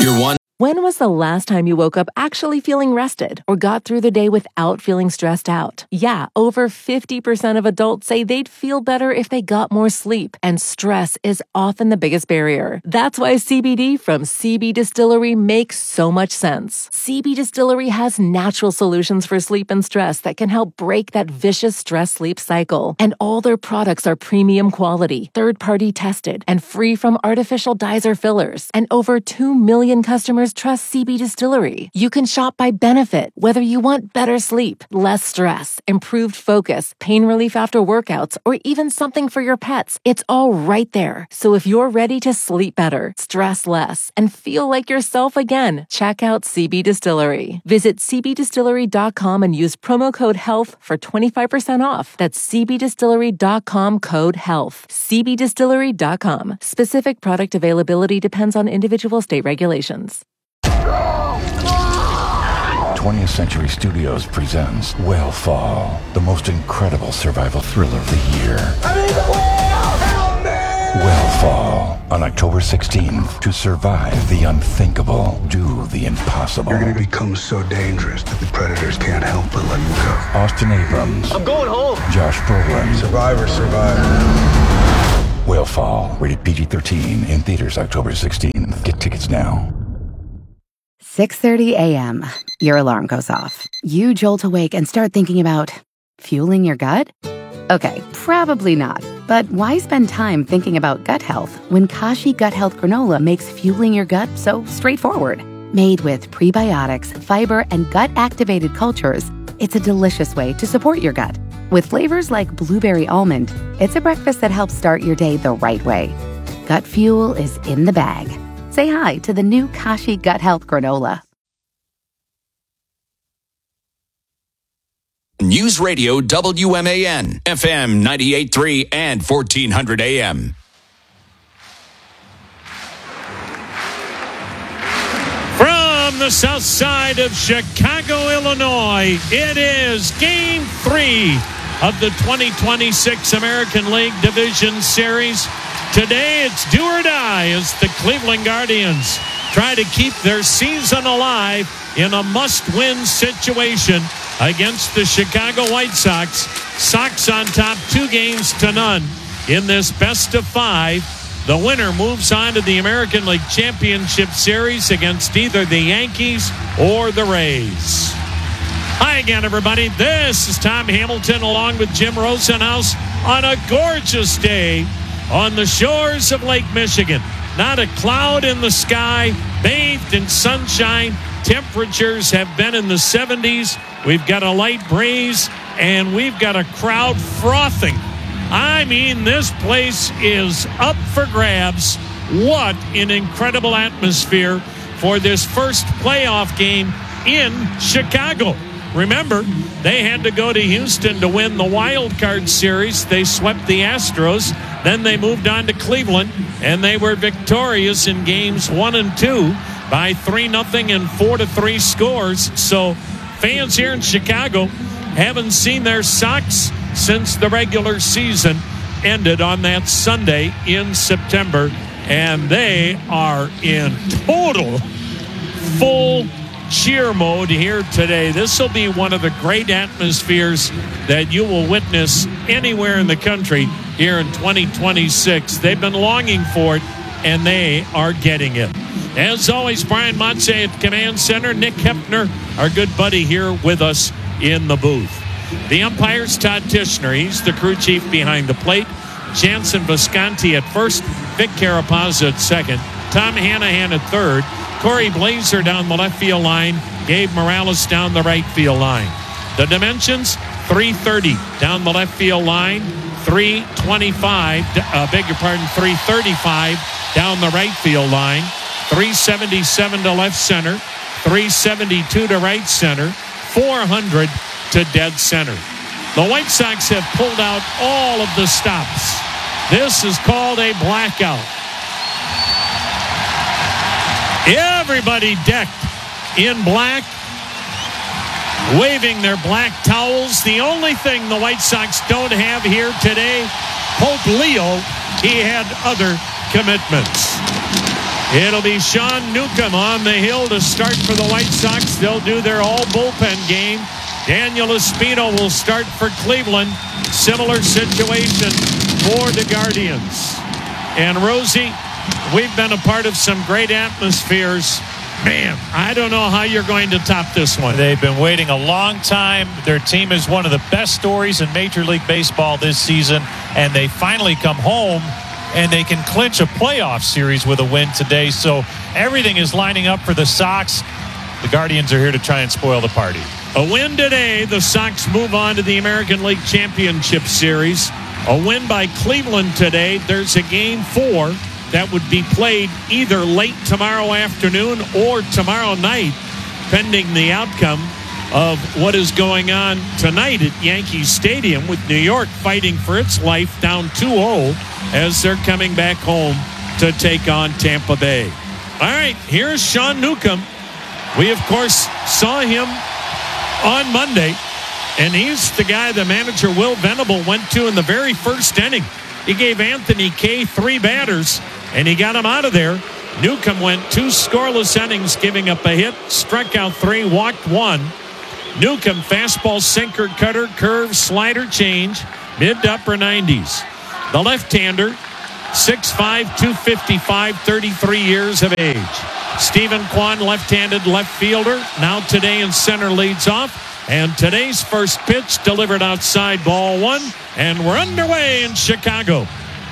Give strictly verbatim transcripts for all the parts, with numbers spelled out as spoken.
You're one. When was the last time you woke up actually feeling rested or got through the day without feeling stressed out? Yeah, over fifty percent of adults say they'd feel better if they got more sleep, and stress is often the biggest barrier. That's why C B D from C B Distillery makes so much sense. C B Distillery has natural solutions for sleep and stress that can help break that vicious stress-sleep cycle. And all their products are premium quality, third-party tested, and free from artificial dyes or fillers. And over two million customers trust C B Distillery. You can shop by benefit, whether you want better sleep, less stress, improved focus, pain relief after workouts, or even something for your pets. It's all right there. So if you're ready to sleep better, stress less, and feel like yourself again, check out C B Distillery. Visit c b distillery dot com and use promo code HEALTH for twenty-five percent off. That's c b distillery dot com code HEALTH. c b distillery dot com. Specific product availability depends on individual state regulations. twentieth Century Studios presents Whale-Fall, the most incredible survival thriller of the year. I'm in the whale! Help me! Whale-Fall, on October sixteenth. To survive the unthinkable, do the impossible. You're gonna become so dangerous that the predators can't help but let you go. Austin Abrams. I'm going home. Josh Brolin. Survivor, survivor. Whale-Fall, rated P G thirteen, in theaters October sixteenth. Get tickets now. six thirty a.m. Your alarm goes off. You jolt awake and start thinking about fueling your gut? Okay, probably not. But why spend time thinking about gut health when Kashi Gut Health Granola makes fueling your gut so straightforward? Made with prebiotics, fiber, and gut-activated cultures, it's a delicious way to support your gut. With flavors like blueberry almond, it's a breakfast that helps start your day the right way. Gut fuel is in the bag. Say hi to the new Kashi Gut Health Granola. News Radio W M A N, F M ninety-eight point three and fourteen hundred A M. From the south side of Chicago, Illinois, it is Game three of the twenty twenty-six American League Division Series. Today, it's do or die as the Cleveland Guardians try to keep their season alive in a must-win situation against the Chicago White Sox. Sox on top two games to none in this best of five. The winner moves on to the American League Championship Series against either the Yankees or the Rays. Hi again, everybody. This is Tom Hamilton along with Jim Rosenhaus on a gorgeous day on the shores of Lake Michigan. Not a cloud in the sky, bathed in sunshine. Temperatures have been in the seventies. We've got a light breeze, and we've got a crowd frothing. I mean, this place is up for grabs. What an incredible atmosphere for this first playoff game in Chicago. Remember, they had to go to Houston to win the wild card series. They swept the Astros. Then they moved on to Cleveland, and they were victorious in games one and two by three nothing and four to three scores. So fans here in Chicago haven't seen their Sox since the regular season ended on that Sunday in September, and they are in total full cheer mode here today. This will be one of the great atmospheres that you will witness anywhere in the country here in twenty twenty-six. They've been longing for it, and they are getting it. As always, Brian Motze at Command Center. Nick Hefner, our good buddy, here with us in the booth. The umpire's Todd Tishner. He's the crew chief behind the plate. Jansen Visconti at first. Vic Carapazza at second. Tom Hanahan at third. Corey Blazer down the left field line. Gabe Morales down the right field line. The dimensions, three thirty down the left field line. three twenty-five, uh, beg your pardon, three thirty-five down the right field line. three seventy-seven to left center. three seventy-two to right center. four hundred to dead center. The White Sox have pulled out all of the stops. This is called a blackout. Everybody decked in black, waving their black towels. The only thing the White Sox don't have here today, Pope Leo, he had other commitments. It'll be Sean Newcomb on the hill to start for the White Sox. They'll do their all bullpen game. Daniel Espino will start for Cleveland. Similar situation for the Guardians. And Rosie, we've been a part of some great atmospheres. Man, I don't know how you're going to top this one. They've been waiting a long time. Their team is one of the best stories in Major League Baseball this season, and they finally come home, and they can clinch a playoff series with a win today. So everything is lining up for the Sox. The Guardians are here to try and spoil the party. A win today, the Sox move on to the American League Championship Series. A win by Cleveland today. There's a game four that would be played either late tomorrow afternoon or tomorrow night, pending the outcome of what is going on tonight at Yankee Stadium, with New York fighting for its life down two oh as they're coming back home to take on Tampa Bay. All right, here's Sean Newcomb. We, of course, saw him on Monday, and he's the guy the manager Will Venable went to in the very first inning. He gave Anthony Kay three batters, and he got him out of there. Newcomb went two scoreless innings, giving up a hit, struck out three, walked one. Newcomb, fastball, sinker, cutter, curve, slider, change, mid to upper nineties. The left-hander, six five, two fifty-five, thirty-three years of age. Stephen Kwan, left-handed left fielder, now today in center, leads off. And today's first pitch delivered outside, ball one. And we're underway in Chicago.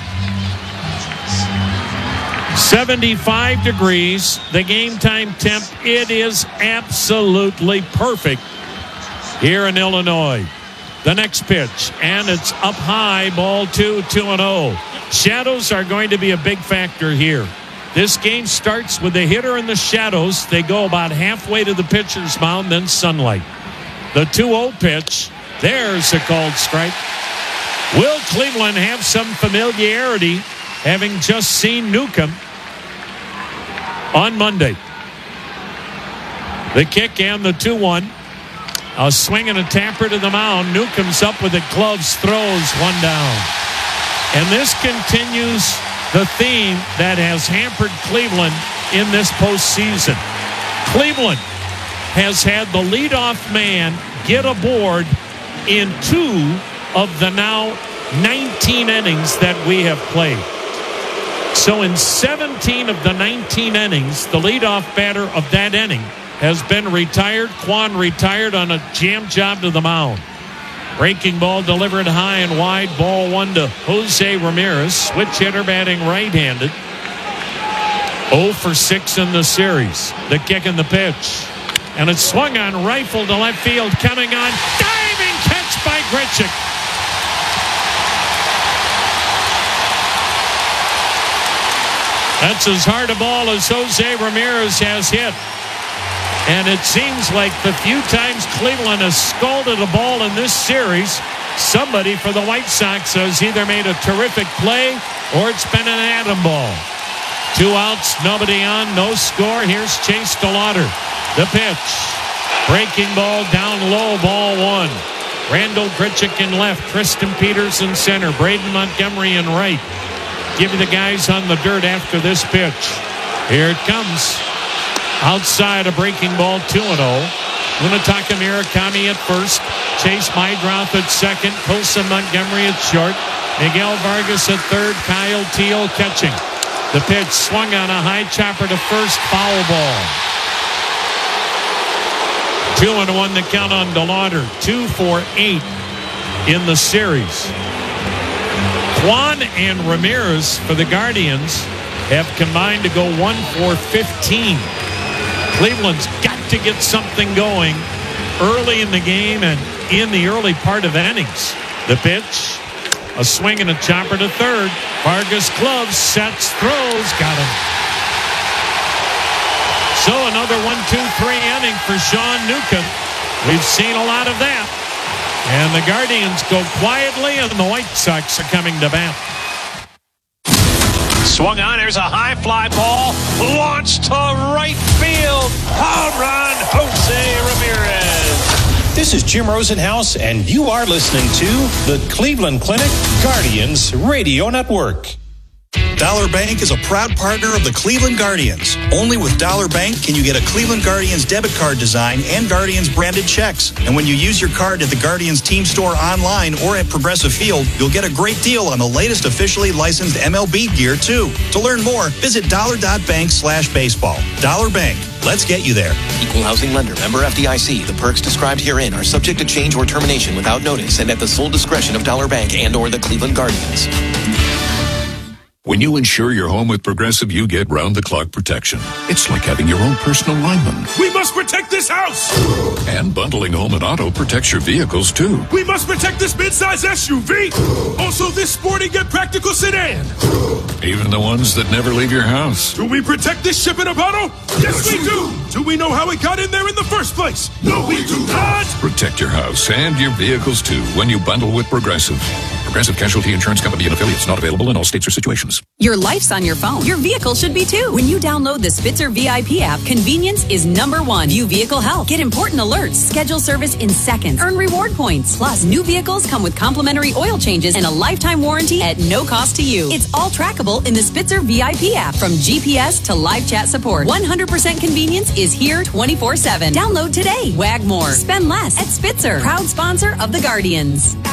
seventy-five degrees. The game time temp, it is absolutely perfect here in Illinois. The next pitch, and it's up high, ball two, two and oh. Shadows are going to be a big factor here. This game starts with the hitter in the shadows. They go about halfway to the pitcher's mound, then sunlight. The two oh pitch, there's a called strike. Will Cleveland have some familiarity, having just seen Newcomb on Monday? The kick and the two one. A swing and a tapper to the mound. Newcomb's up with it, gloves, throws, one down. And this continues the theme that has hampered Cleveland in this postseason. Cleveland has had the leadoff man get aboard in two of the now nineteen innings that we have played. So in seventeen of the nineteen innings, the leadoff batter of that inning has been retired. Kwan retired on a jam job to the mound. Breaking ball delivered high and wide. Ball one to Jose Ramirez. Switch hitter batting right-handed. oh for six in the series. The kick and the pitch. And it's swung on, rifle to left field. Coming on. Diving catch by Grichuk. That's as hard a ball as Jose Ramirez has hit. And it seems like the few times Cleveland has scalded a ball in this series, somebody for the White Sox has either made a terrific play or it's been an atom ball. Two outs, nobody on, no score. Here's Chase DeLauder. The pitch. Breaking ball down low, ball one. Randall Grichuk in left. Tristan Peters in center. Braden Montgomery in right. Give you the guys on the dirt after this pitch. Here it comes. Outside, a breaking ball, two and oh. Munetaka Murakami at first. Chase Meidroth at second. Colson Montgomery at short. Miguel Vargas at third. Kyle Teel catching. The pitch swung on a high chopper to first. Foul ball. Two and one the count on DeLauder. Two for eight in the series. Kwan and Ramirez for the Guardians have combined to go one for fifteen. Cleveland's got to get something going early in the game and in the early part of innings. The pitch, a swing and a chopper to third. Vargas gloves, sets, throws, got him. So another one, two, three inning for Sean Newcomb. We've seen a lot of that. And the Guardians go quietly, and the White Sox are coming to bat. Swung on. There's a high fly ball. Launched to right field. Home run, Jose Ramirez. This is Jim Rosenhaus, and you are listening to the Cleveland Clinic Guardians Radio Network. The Dollar Bank is a proud partner of the Cleveland Guardians. Only with Dollar Bank can you get a Cleveland Guardians debit card design and Guardians branded checks. And when you use your card at the Guardians team store online or at Progressive Field, you'll get a great deal on the latest officially licensed M L B gear, too. To learn more, visit dollar.bank slash baseball. Dollar Bank. Let's get you there. Equal housing lender. Member F D I C. The perks described herein are subject to change or termination without notice and at the sole discretion of Dollar Bank and or the Cleveland Guardians. When you insure your home with Progressive, you get round-the-clock protection. It's like having your own personal lineman. We must protect this house! And bundling home and auto protects your vehicles, too. We must protect this midsize S U V! Also this sporty yet practical sedan! Even the ones that never leave your house. Do we protect this ship in a bottle? Yes, we do! Do we know how it got in there in the first place? No, we do not! Protect your house and your vehicles, too, when you bundle with Progressive. Progressive Casualty Insurance Company and affiliates, not available in all states or situations. Your life's on your phone. Your vehicle should be too. When you download the Spitzer V I P app, convenience is number one. View vehicle health. Get important alerts. Schedule service in seconds. Earn reward points. Plus, new vehicles come with complimentary oil changes and a lifetime warranty at no cost to you. It's all trackable in the Spitzer V I P app. From G P S to live chat support, one hundred percent convenience is here twenty-four seven. Download today. Wag more. Spend less at Spitzer. Proud sponsor of the Guardians.